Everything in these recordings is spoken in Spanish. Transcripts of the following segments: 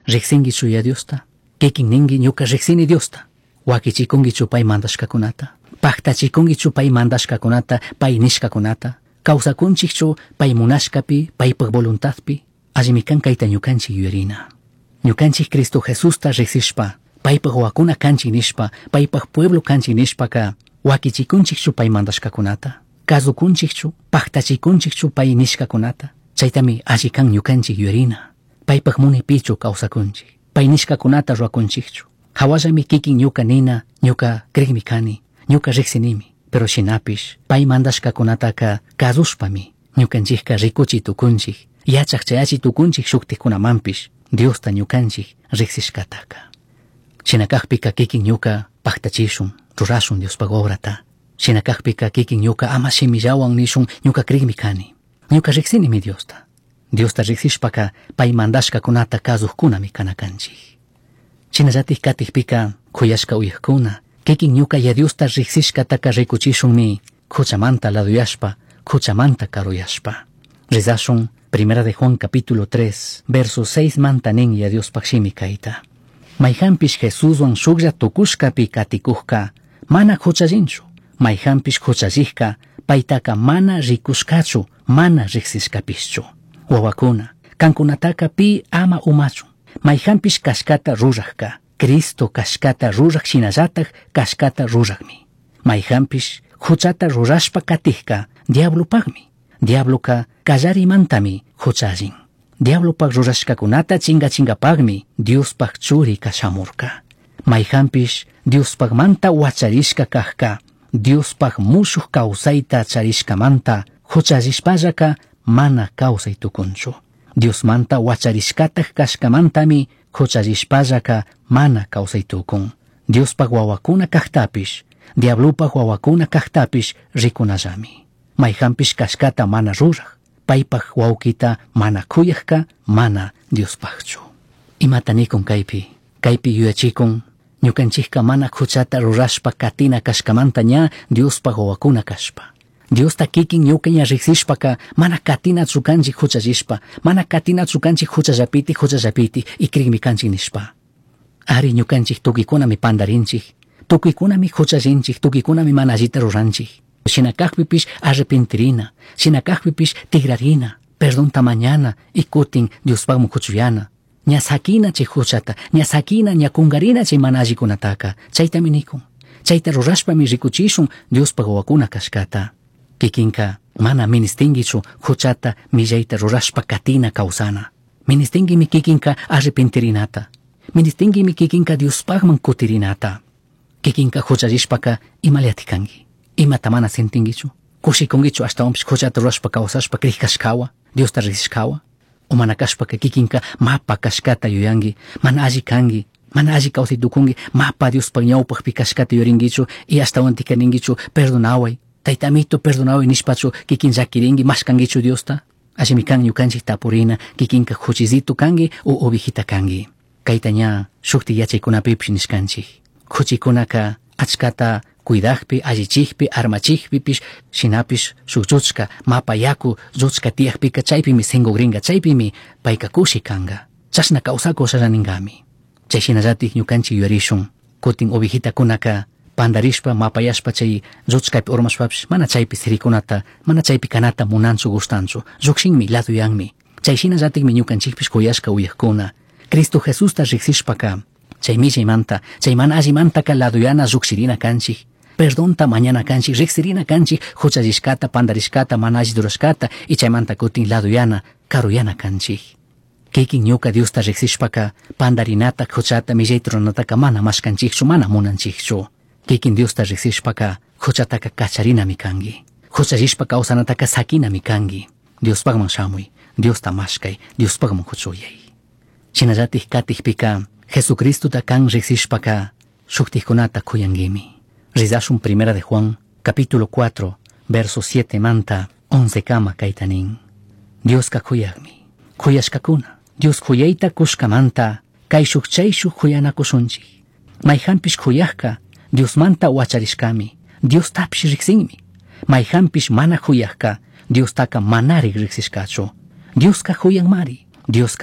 Riqsinkichu ya Diosta. Kikin ninki ñuka riqsini Diosta. Wakichikunkichu pay mandashkakunata. Paktachikunkichu pay mandashkakunata, pay nishkakunata. Kawsakunchikchu pay munashkapi, paypak voluntadpi. Allimi kan kayta ñukanchik yuyarina. Ñukanchik Cristo Jesusta riqsishpa, paypak wakuna kanchik nishpa, paypak pueblo kanchik nishpaka, wakichikunchikchu pay mandashkakunata. Kazukunchikchu, paktachikunchikchu pay nishkakunata. Chaytami alli kan ñukanchik yuyarina. Paypak munipichu kawsakunchik. Pay nishkakunata ruakunchikchu. Hawallami kikin ñuka nina, ñuka krikmi kani, ñuka riqsinimi. Pero shinapish, pay mandashkakunataka kazushpami, ñukanchikka rikuchi tukunchik, yachaq chayachi tukunchik shuktikunamampish, Diosta ñukanchik riqsishkataka. Shinakaqpika kikin ñuka paktachishun, rurashun Diospak obrata. Shinakaqpika kikin ñuka ama shimillawan nishun ñuka krikmi kani. Ñuka riqsinimi Diosta. Diosta riqsishpaka pay mandashkakunata kazuqkunami kanakanchik. Chinallatik katikpika kuyashka uyaqkuna, kikin ñuka ya Diosta riqsishkataka rikuchishunmi kuchamanta laduyashpa, kuchamanta karuyashpa. Rizashun Primera de Juan capítulo 3, verso 6 manta nin ya Diospak shimi kayta. Mayhampish Jesuswan shuklla tukushkapi katikuqka, mana kuchallinchu. Mayhampish kuchallihka, paytaka mana rikushkachu, mana riqsishkapischu. Wawakuna, kankunataka pi ama umachu. Mayhampish kashkata ruraqka, Cristo kashkata ruraq shinallatak kashkata ruraqmi. Mayhampish huchata rurashpa katihka, diablopagmi. Diabloka kallarimantami huchallin. Diablopak rurashkakunata chingapagmi Diospak churi kashamurka. Mayhampish Diospak manta wacharishka kajka, Diospak mushuq kawsayta charishkamanta huchallishpallaka mana kawsay tukunchu. Dios manta wacharishkatak kashkamantami huchallishpallaka mana kawsay tukun. Diospak wawakuna kajtapish, diablopak wawakuna kajtapish rikunallami. Mayhampish kashkata mana ruraq, paypak wawkita mana kuyaqka, mana Diospakchu. Imatanikun kaypi yuyachikun, ñukanchikka mana huchata rurashpa katina kashkamanta ña Diospak wawakuna kashpa. Diosta kikin ñuka ña riqsishpaka mana katinachu kanchik huchallishpa, mana katinachu kanchik huchallapiti ikrikmi kanchik nishpa. Ari ñukanchik tukikunami pandarinchik, tukikunami huchallinchik, tukikunami mana allita ruranchik. Shinakaqpipish arrepentirina, shinakaqpipish tigrarina, perdonta mañana y kutin Diospakmun huchuyana. Ña sakina chay huchata, ña sakina ña kungarina chay mana allikunataka, chaytami nikun. Chayta rurashpami rikuchishun Diospak wawakuna kashkata. Kikinka mana ministinkichu huchata millayta rurashpa katina kawsana. Ministinkimi kikinka arrepentirinata. Ministinkimi kikinka Diospakman kutirinata. Kikinka huchallishpaka imaliatikanki. Imata mana sentinkichu. Kushikunkichu ashtawanpish huchata rurashpa kawsashpa krikashkawa, Diosta riqsishkawa. O mana kashpaka kikinka mapa kashkata yuyanki, mana alli kanki, mana alli kawsay tukunki, mapa Diospak ñawpakpi kashkata yurinkichu y ashtawantika ninkichu perdonaway. Taytamito perdonaway nishpachu kikin llakirinki mashkankichu Diosta. Allimi kan ñukanchik tapurina kikinka huchisitu kanki o ovejita kanki. Kayta ña shukti yachaykunapipish nishkanchik. Huchikunaka achkata cuidaqpi, allichikpi, armachikpipish, shinapish shuk lluchka, mapa yaku lluchka tiyaqpika chaypimi singugringa, chaypimi payka kushi kanga. Chashna kawsakushallaninkami. Chay shinallatik ñukanchik yuyarishun, kutin ovejitakunaka pandarishpa, mapayashpa chay lluchkapi urmashpapish, mana chaypi sirikunata, mana chaypi kanata munanchu gustanchu, llukshinmi, laduyanmi. Chay shinallatikmi ñukanchikpish kuyashka uyaqkuna, Cristo Jesusta riqsishpaka, chay millaymanta, chay mana allimantaka laduyana lluksirina kanchik. Perdonta mañana kanchik, riqsirina kanchik, huchallishkata, pandarishkata, mana alli durashkata, y chaymanta kutin laduyana, karuyana kanchik. Kikin ñuka Diosta riqsishpaka, pandarinata, huchata, millayta ruranataka mana mashkanchikchu, mana munanchikchu. Kikin Diosta riqsishpaka, huchataka kacharinami kanki. Huchallishpa kawsanataka sakinami kanki. Diospakman shamuy, Diosta mashkay, Diospakman huchuyay. Shinallatik katikpika, Jesucristuta kan riqsishpaka, shuktikunata kuyankimi. Rizashun Primera de Juan, capítulo 4, verso 7 manta, 11 kama kaytanin. Dioska kuyagmi. Kuyashkakuna, Dios kuyayta kushkamanta, kay shukchayshuk kuyanakushunchik. Mayhampish kuyajka, Dios manta wacharishkami, Dios tapish riqsinmi. Mayhampish mana kuyajka, Dios taka manari riqsishkachu. Dioska kuyanmari, Dioska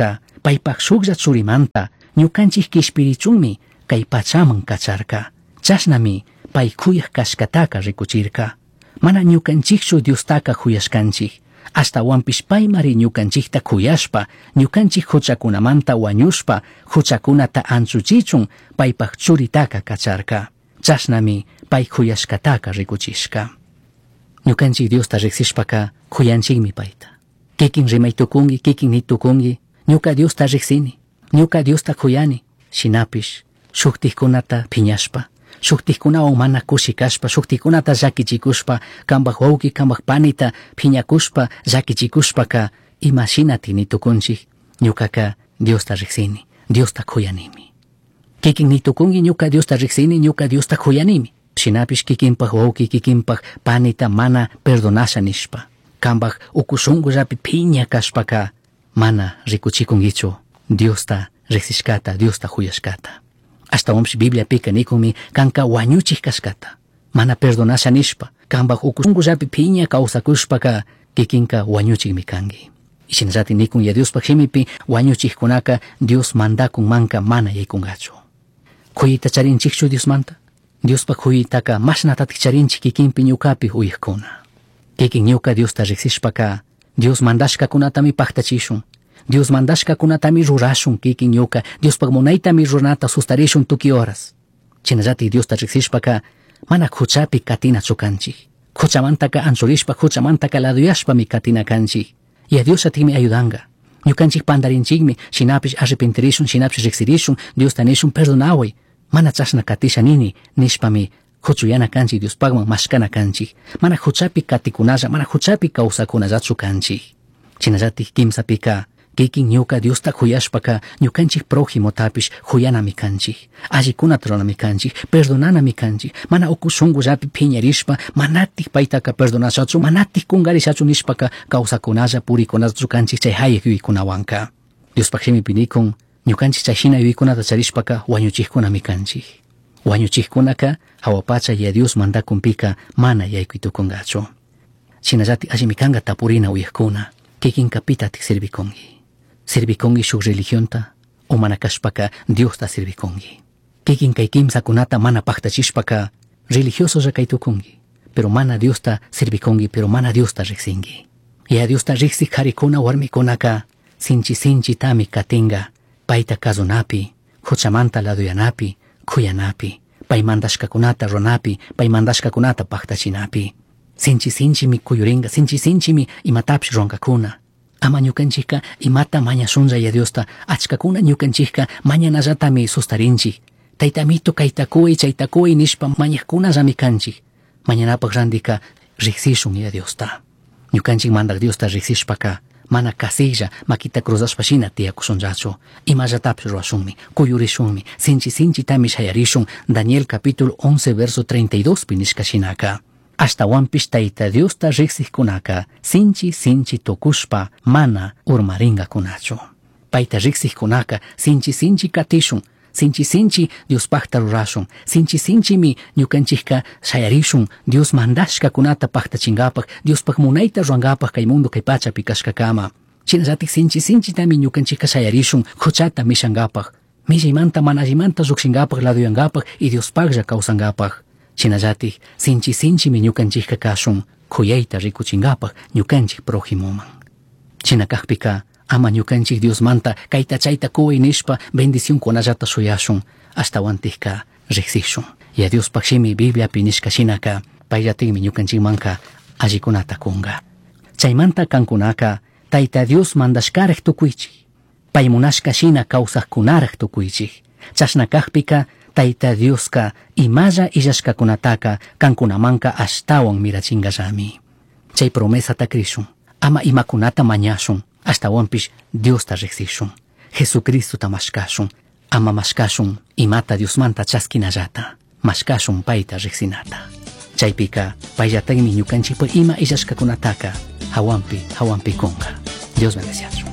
paypak shuklla churimanta ñukanchik kishpirichunmi kay pachaman kacharka. Chashnami pay kuyaj kashkataka rikuchirka. Mana ñukanchikchu Diostaka kuyashkanchik. Hasta wampish paymari ñukanchikta kuyashpa, ñukanchik huchakunamanta wañushpa, huchakunata anchuchichun paypak churitaka kacharka. Chashnami pay kuyashkataka rikuchishka. Ñukanchik Diosta riksishpaka kuyanchikmi payta. Kikin rimaytukungi, kikin nitukungi, ñuka Diosta riksini, ñuka Diosta kuyani, shinapish shuktikkunata piñashpa, shuktikkunawan mana kushikashpa, shuktikkunata llakichikushpa, kambak wawki, kambak panita piñakushpa, llakichikushpaka, imashinati nitukunchik, ñukaka Diosta riksini, Diosta kuyanimi. Kikin nitukungi ñuka Diosta riksini, ñuka Diosta kuyanimi. Shinapish kikinpak wawki, kikinpak panita mana perdonasha nishpa, kambak ukushungullapi piña kashpaka, mana rikuchikungichu Diosta riksishkata, Diosta huyashkata. Hasta wampish Biblia pika nikunmi kanka wañuchik kashkata, mana perdonasha nishpa, kambak ukushungullapi piña kawsakushpaka, kikinka wañuchikmi kangi. Ishinallatik nikun ya Diospak shimipi wañuchikkunaka Dios mandakun manka mana yaykungachu. Kuyita charinchikchu Dios manta, Diospak kuyitaka mashnatatik charinchik kikinpi ñukapi uyikkuna. Kikin ñuka Diosta riksishpaka Dios mandashkakunatami paktachishun, Dios mandashkakunatami rurashun kikin ñuka Diospak munaytami runata sustarishun tuki horas. Chinallatik Diosta riksishpaka mana huchapi katina chukanchik, huchamantaka anchurishpa, huchamantaka laduyashpami katina kanchik. Ya Diosatimi ayudanga. Ñukanchik pandarinchikmi shinapish arrepentirishun, shinapish riksirishun, Diosta nishun perdonaway, mana chashna katisha nini nishpami huchuyana kanchik Diospakman mashkana kanchik, mana huchapi katikunalla, mana huchapi kawsakunallachu kanchik. Chinallatik kimsapika kikin ñuka Diosta huyashpaka ñukanchik prójimotapish huyanami kanchik, allikunata ruranami kanchik, perdonanami kanchik, mana ukushungullapi piñarishpa, manatik paytaka perdonashachu, manatik kungarishachu nishpaka kawsakunalla purikunallachu kanchik chay hayek yuykunawanka. Diospak shimipi nikun ñukanchik chayhina yuykunata charishpaka wañuchikkunami kanchik. Wañuchikkunaka hawapacha ya Dios mandakunpika mana yaykuytukungachu. Shinallatik allimi kanka tapurina uyikkuna, kikinka pitatik sirvikungi. Sirvikungi shuk religionta o mana kashpaka Diosta sirvikungi. Kikin kay kimsakunata mana paktachishpaka religiosos kaytukungi, pero mana Diosta sirvikungi, pero mana Diosta riksingi. Ya Diosta riksik karikuna warmikunaka sinchi tami katinga, payta kazunapi, huchamanta laduyanapi, kuyanapi, pay mandashkakunata ronapi, pay mandashkakunata paktachinapi. Sinchi mi kuyuringa, sinchi mi imatapish ronkakuna. Ama ñukanchikka imata mañashunlla ya Diosta, achkakuna ñukanchikka mañanallatami sustarinchik. Taytamito kaytakuy chaytakuy nishpa mañakkunallami kanchik. Mañanapak randika riksishun ya Diosta. Ñukanchik mandak Diosta riksishpaka mana kasilla makita cruzashpashina tiyakushunllachu. Imallatapish ruashunmi, kuyurishunmi, sinchi tami shayarishun Daniel capítulo 11 verso 32 nishkashinaka. Hasta wampish tayta Diosta riksijkunaka sinchi tokushpa mana urmaringa kunachu. Payta riksijkunaka sinchi katishun, sinchi Diospakta rurashun, sinchi mi ñukanchikka shayarishun Dios mandashkakunata paktachingapak, Diospak munayta rurangapak kay mundo kay pachapi kashkakama. Chinallatik sinchi tami ñukanchikka shayarishun huchata mishangapak, millaymanta mana allimanta llukshingapak laduyangapak y Diospaklla kawsangapak. Chinallatik sinchi mi ñukanchikka kashun kuyayta rikuchingapak ñukanchik prójimoman. Chinakakpika ama ñukanchik Diosmanta kayta chayta kuway nishpa bendición kunallata shuyashun hasta wantikka riksishun. Ya Diospak shimi Bibliapi nishkashinaka payllatikmi ñukanchikmanka allikunata kunga. Chaymanta kankunaka tayta Dios mandashkarek tukuychik, pay munashkashina kawsaqkunarek tukuychik. Chashnakakpika tayta Dioska imalla illashkakunataka kankunamanka ashtawan mirachingallami. Chay promesata krishun, ama imakunata mañashun, ashtawanpish Diosta riksishun. Jesucristota mashkashun, ama mashkashun imata Diosmanta chaskinallata, mashkashun payta riksinata. Chaypika payllatakmi ñukanchikpa ima illashkakunataka hawampi kunga. Dios bendeciachu.